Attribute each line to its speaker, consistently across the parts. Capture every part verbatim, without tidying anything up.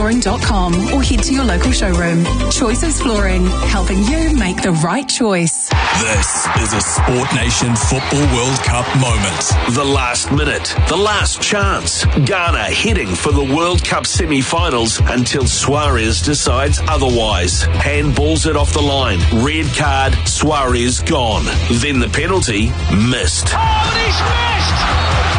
Speaker 1: flooring dot com or head to your local showroom. Choices Flooring, helping you make the right choice.
Speaker 2: This is a Sport Nation Football World Cup moment.
Speaker 3: The last minute, the last chance. Ghana heading for the World Cup semi-finals until Suarez decides otherwise. Handballs it off the line. Red card, Suarez gone. Then the penalty, missed.
Speaker 4: Oh, he's missed!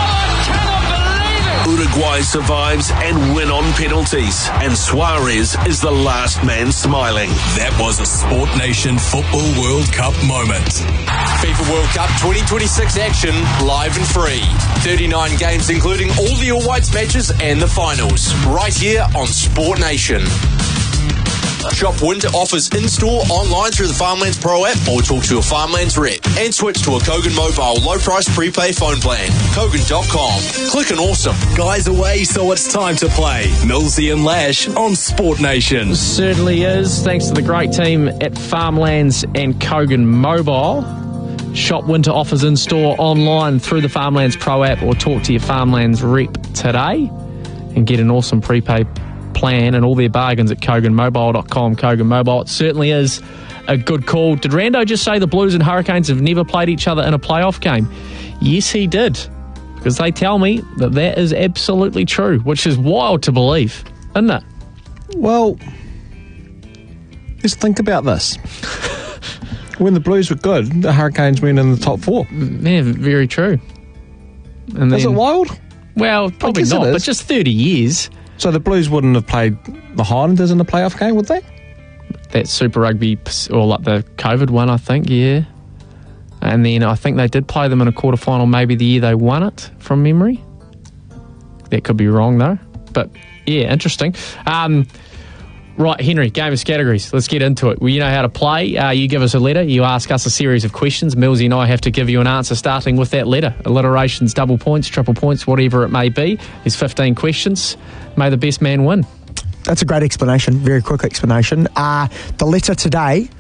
Speaker 3: Uruguay survives and win on penalties, and Suarez is the last man smiling.
Speaker 2: That was a Sport Nation Football World Cup moment.
Speaker 5: FIFA World Cup twenty twenty-six action, live and free. thirty-nine games including all the All Whites matches and the finals, right here on Sport Nation. Shop winter offers in-store, online through the Farmlands Pro app or talk to your Farmlands rep. And switch to a Kogan Mobile low-price prepay phone plan. Kogan dot com. Click and awesome.
Speaker 2: Guys away, so it's time to play. Millsy and Lash on Sport Nation.
Speaker 6: Certainly is, thanks to the great team at Farmlands and Kogan Mobile. Shop winter offers in-store, online through the Farmlands Pro app or talk to your Farmlands rep today and get an awesome prepay plan and all their bargains at Kogan Mobile dot com. Kogan Mobile, it certainly is a good call. Did Rando just say the Blues and Hurricanes have never played each other in a playoff game? Yes, he did, because they tell me that that is absolutely true, which is wild to believe, isn't it?
Speaker 7: Well, let's think about this. When the Blues were good, the Hurricanes went in the top four.
Speaker 6: Yeah, very true. And
Speaker 7: is
Speaker 6: then,
Speaker 7: it wild?
Speaker 6: Well, probably not, but just thirty years.
Speaker 7: So the Blues wouldn't have played the Highlanders in the playoff game, would they?
Speaker 6: That Super Rugby, or like the COVID one, I think, yeah. And then I think they did play them in a quarterfinal maybe the year they won it, from memory. That could be wrong, though. But, yeah, interesting. Um, right, Henry, Gamers categories. Let's get into it. Well, you know how to play. Uh, you give us a letter. You ask us a series of questions. Millsy and I have to give you an answer starting with that letter. Alliterations, double points, triple points, whatever it may be. There's fifteen questions. May the best man win.
Speaker 8: That's a great explanation. Very quick explanation. Uh, the letter today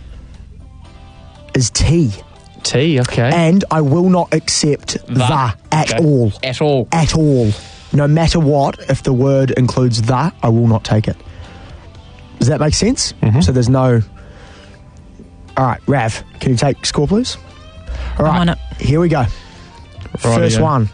Speaker 8: is T.
Speaker 6: T, okay.
Speaker 8: And I will not accept the, the at
Speaker 6: okay.
Speaker 8: all.
Speaker 6: At all.
Speaker 8: At all. No matter what, if the word includes the, I will not take it. Does that make sense?
Speaker 7: Mm-hmm.
Speaker 8: So there's no... All right, Rav, can you take score, please? All right,
Speaker 9: I'm on it.
Speaker 8: Here we go.
Speaker 6: Righty
Speaker 8: First
Speaker 6: go.
Speaker 8: one.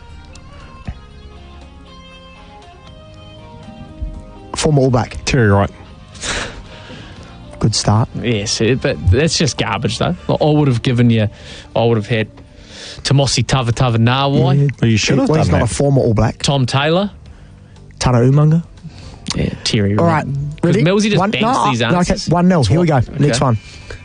Speaker 8: Former All Black.
Speaker 7: Terry Wright.
Speaker 8: Good start.
Speaker 6: Yes, but that's just garbage, though. I would have given you... I would have had Tamosi Tavatavanawa,
Speaker 8: Yeah.
Speaker 7: Well, you should have
Speaker 8: well,
Speaker 7: done
Speaker 8: he's not
Speaker 7: that.
Speaker 8: a former All Black.
Speaker 6: Tom Taylor.
Speaker 8: Tana Umaga.
Speaker 6: Yeah, Terry.
Speaker 8: All right,
Speaker 6: Because
Speaker 8: ready?
Speaker 6: Millsy just
Speaker 8: one,
Speaker 6: banks
Speaker 8: no,
Speaker 6: these
Speaker 8: no,
Speaker 6: answers.
Speaker 8: Okay, one nil. Here we go.
Speaker 6: Okay.
Speaker 8: Next one.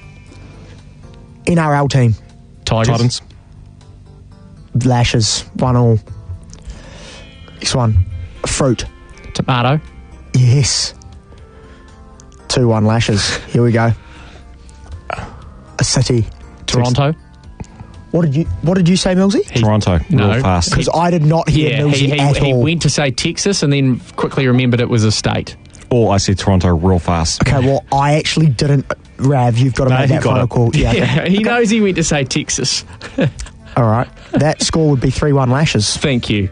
Speaker 8: N R L team.
Speaker 6: Tigers.
Speaker 7: Titans.
Speaker 8: Lashes. One all. Next one. Fruit.
Speaker 6: Tomato.
Speaker 8: Yes. Two one Lashes. Here we go. A city.
Speaker 6: Toronto.
Speaker 8: What did you What did you say, Millsy?
Speaker 7: Toronto.
Speaker 6: No.
Speaker 7: Real fast.
Speaker 8: Because I did not hear
Speaker 6: Yeah,
Speaker 8: Millsy
Speaker 6: he, he,
Speaker 8: at
Speaker 6: he
Speaker 8: all.
Speaker 6: went to say Texas and then quickly remembered it was a state.
Speaker 7: Or I said Toronto real fast.
Speaker 8: Okay, well, I actually didn't. Rav, you've got to
Speaker 7: No,
Speaker 8: make
Speaker 7: he
Speaker 8: that
Speaker 7: got
Speaker 8: final
Speaker 7: it.
Speaker 8: call. Yeah,
Speaker 6: Yeah,
Speaker 8: okay.
Speaker 6: he knows he went to say Texas.
Speaker 8: All right. That score would be three one Lashes.
Speaker 6: Thank you.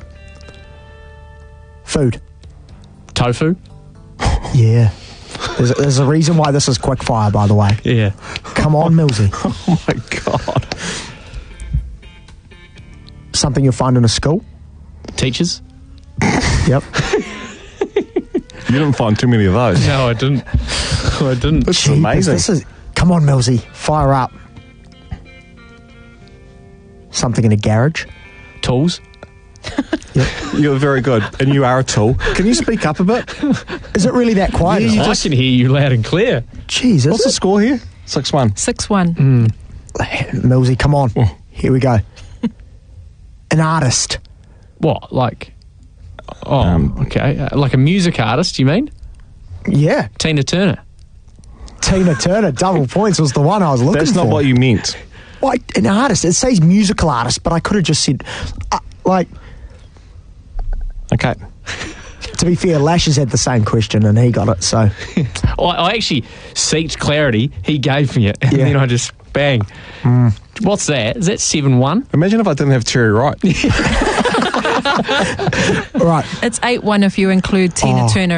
Speaker 8: Food.
Speaker 6: Tofu.
Speaker 8: Yeah. There's, there's a reason why this is quick fire, by the way.
Speaker 6: Yeah.
Speaker 8: Come on, Millsy.
Speaker 7: Oh my God.
Speaker 8: Something you'll find in a school.
Speaker 6: Teachers.
Speaker 8: Yep.
Speaker 7: You didn't find too many of those.
Speaker 6: No, I didn't. I didn't.
Speaker 7: This is
Speaker 8: Jeepers,
Speaker 7: amazing.
Speaker 8: This is, come on, Millsy. Fire up. Something in a garage.
Speaker 6: Tools.
Speaker 7: You're very good. And you are a tool. Can you speak up a bit?
Speaker 8: Is it really that quiet?
Speaker 6: I can hear you loud and clear.
Speaker 8: Jeez, is
Speaker 7: What's the
Speaker 8: it?
Speaker 7: score here? six one.
Speaker 9: six one.
Speaker 6: Mm.
Speaker 8: Millsy, come on.
Speaker 7: Oh.
Speaker 8: Here we go. An artist.
Speaker 6: What, like... Oh,
Speaker 7: Um,
Speaker 6: okay. Uh, like a music artist, you mean?
Speaker 8: Yeah.
Speaker 6: Tina Turner.
Speaker 8: Tina Turner, double points was the one I was looking
Speaker 7: That's
Speaker 8: for.
Speaker 7: not what you meant.
Speaker 8: Why, an artist. It says musical artist, but I could have just said, uh, like,
Speaker 7: Okay.
Speaker 8: to be fair, Lashes had the same question and he got it, so.
Speaker 6: I, I actually seeked clarity. He gave me it. And
Speaker 8: Yeah.
Speaker 6: then I just, bang.
Speaker 8: Mm.
Speaker 6: What's that? Is that seven one?
Speaker 7: Imagine if I didn't have Terry Wright.
Speaker 8: Right.
Speaker 9: It's eight one if you include Tina
Speaker 8: Oh.
Speaker 9: Turner